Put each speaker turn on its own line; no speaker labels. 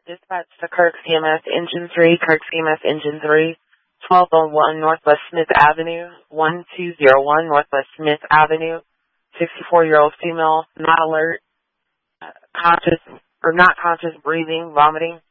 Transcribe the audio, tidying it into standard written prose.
Dispatch to Kirk CMS Engine 3, Kirk CMS Engine 3, 1201 Northwest Smith Avenue, 1201 Northwest Smith Avenue, 64-year-old female, not alert, conscious, or not conscious, breathing, vomiting.